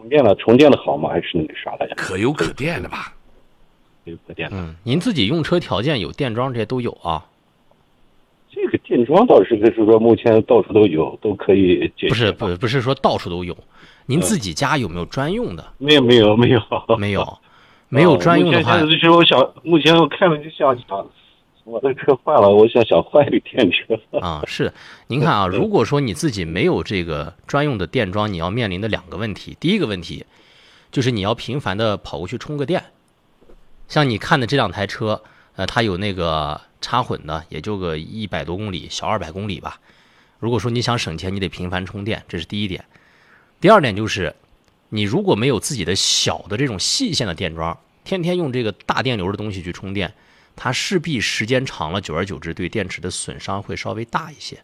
充电的好吗？还是那个啥的呀？ 可油可电的吧？ 可油可电的。 您自己用车条件有电桩这些都有啊？ 这个电桩倒是就是说目前到处都有，都可以解决。 不是说到处都有，您自己家有没有专用的？ 没有。 没有专用的话， 目前我看了就想我的车坏了，我想换一个电车啊。是，您看啊，如果说你自己没有这个专用的电桩，你要面临的2个问题。第一个问题就是你要频繁的跑过去充个电。像你看的这2台车，它有那个插混的，也就个100多公里，小200公里吧。如果说你想省钱，你得频繁充电，这是第一点。第二点就是，你如果没有自己的小的这种细线的电桩，天天用这个大电流的东西去充电，它势必时间长了，久而久之对电池的损伤会稍微大一些。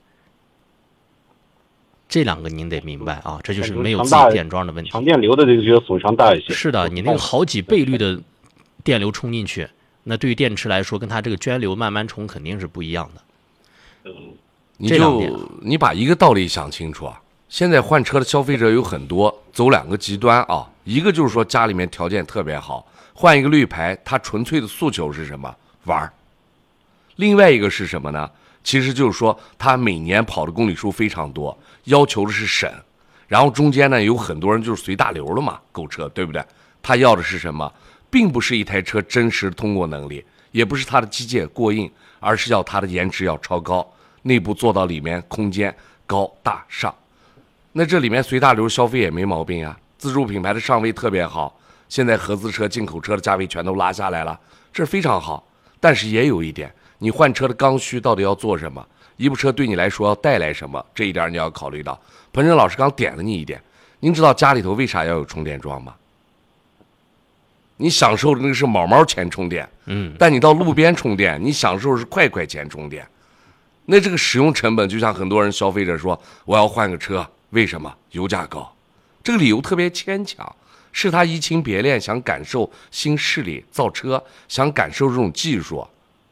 这2个您得明白啊，这就是没有自己电桩的问题。 强电流的这个损伤大一些。 是的，你那个好几倍率的电流冲进去，那对于电池来说，跟它这个涓流慢慢冲肯定是不一样的。 你把一个道理想清楚啊。现在换车的消费者有很多，走2个极端啊。一个就是说家里面条件特别好，换一个绿牌，他纯粹的诉求是什么？玩。另外一个是什么呢？其实就是说他每年跑的公里数非常多，要求的是省。然后中间呢有很多人就是随大流了嘛，购车，对不对？他要的是什么？并不是一台车真实的通过能力，也不是它的机械过硬，而是要它的颜值要超高，内部做到里面空间高大上。那这里面随大流消费也没毛病啊，自主品牌的上位特别好，现在合资车、进口车的价位全都拉下来了，这非常好。但是也有一点，你换车的刚需到底要做什么？一部车对你来说要带来什么？这一点你要考虑到。彭真老师刚点了你一点，您知道家里头为啥要有充电桩吗？你享受的那个是毛钱充电，但你到路边充电，你享受的是块钱充电。那这个使用成本就像很多人消费者说，我要换个车。为什么？油价高，这个理由特别牵强，是他移情别恋，想感受新势力造车，想感受这种技术，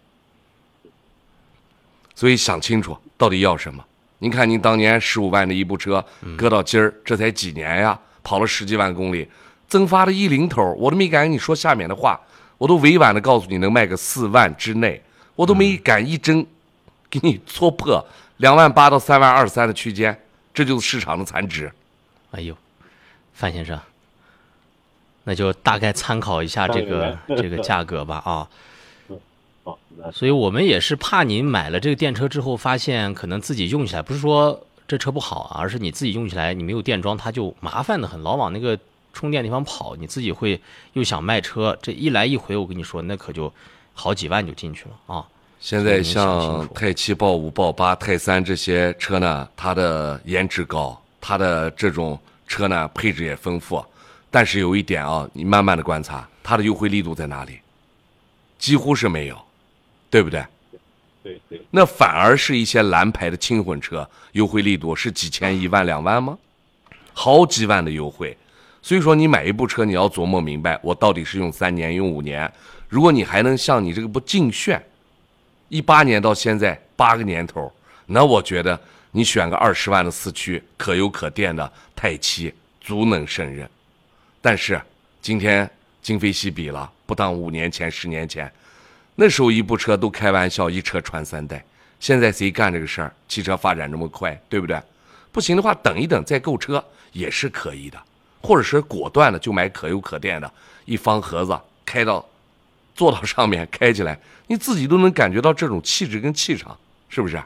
所以想清楚到底要什么。您看您当年15万的一部车，搁到今儿这才几年呀，跑了10几万公里，增发的一零头，我都没敢跟你说下面的话，我都委婉的告诉你能卖个4万之内，我都没敢一针给你戳破2万8到3万23的区间。这就是市场的残值。 哎呦，范先生，那就大概参考一下这个价格吧啊。所以我们也是怕您买了这个电车之后，发现可能自己用起来不是说这车不好啊，而是你自己用起来你没有电桩，它就麻烦的很，老往那个充电地方跑，你自己会又想卖车，这一来一回，我跟你说那可就好几万就进去了啊。 现在像泰7、豹5、豹8、泰3这些车呢，它的颜值高，它的这种车呢配置也丰富，但是有一点啊，你慢慢的观察，它的优惠力度在哪里？几乎是没有，对不对？ 对。 那反而是一些蓝牌的轻混车，优惠力度是几千、1万、2万吗？好几万的优惠。所以说你买一部车，你要琢磨明白，我到底是用3年、用5年。如果你还能像你这个不劲炫，18年到现在8个年头，那我觉得你选个20万的4驱可油可电的泰7足能胜任。但是今天今非昔比了，不当5年前、10年前，那时候一部车都开玩笑，一车穿3代。现在谁干这个事儿？汽车发展这么快，对不对？不行的话，等一等再购车也是可以的，或者是果断的就买可油可电的，一方盒子开到坐到上面开起来，你自己都能感觉到这种气质跟气场，是不是？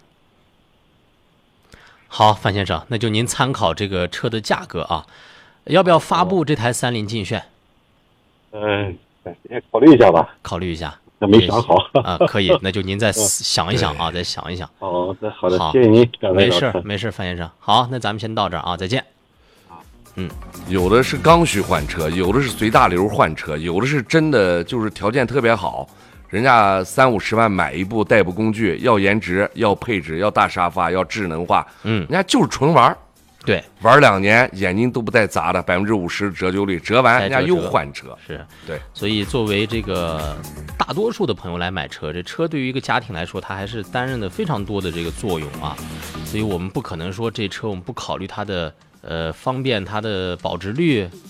好，范先生，那就您参考这个车的价格啊，要不要发布这台30劲炫？ 考虑一下吧。 考虑一下。 那没想好啊，可以，那就您再想一想啊，再想一想。 哦，那好的，谢谢您。 没事，范先生。好，那咱们先到这儿啊，再见。 有的是刚需换车，有的是随大流换车，有的是真的就是条件特别好，人家30、50万买一部代步工具，要颜值，要配置，要大沙发，要智能化，人家就是纯玩。 对， 玩2年眼睛都不带砸的，50%的折旧率，折完人家又换车。 是， 对。 所以作为这个大多数的朋友来买车，这车对于一个家庭来说，它还是担任了非常多的这个作用啊。所以我们不可能说这车我们不考虑它的方便，它的保值率，